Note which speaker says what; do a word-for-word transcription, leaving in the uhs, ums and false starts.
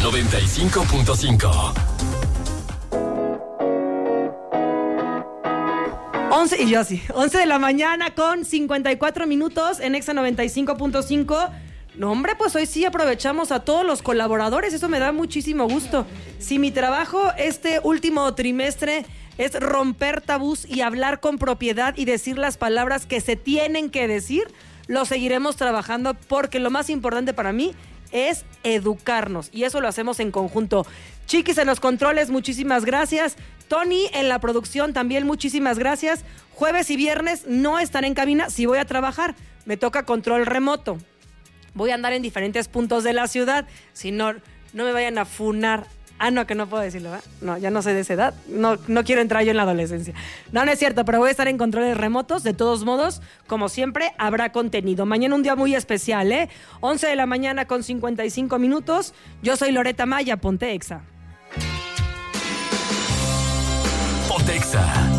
Speaker 1: noventa y cinco punto cinco.
Speaker 2: once y yo así, once de la mañana con cincuenta y cuatro minutos en Exa noventa y cinco punto cinco. No, hombre, pues hoy sí aprovechamos a todos los colaboradores, eso me da muchísimo gusto. Si mi trabajo este último trimestre es romper tabús y hablar con propiedad y decir las palabras que se tienen que decir, lo seguiremos trabajando porque lo más importante para mí es educarnos y eso lo hacemos en conjunto. Chiquis en los controles, muchísimas gracias. Tony en la producción también, muchísimas gracias. Jueves y viernes no estaré en cabina, si voy a trabajar, me toca control remoto. Voy a andar en diferentes puntos de la ciudad, si no, no me vayan a funar. Ah, no, que no puedo decirlo, ¿verdad? No, ya no soy de esa edad, no, no quiero entrar yo en la adolescencia. No, no es cierto, pero voy a estar en controles remotos. De todos modos, como siempre, habrá contenido. Mañana un día muy especial, ¿eh? once de la mañana con cincuenta y cinco minutos. Yo soy Loreta Maya, ponte Exa.
Speaker 1: Ponte Exa.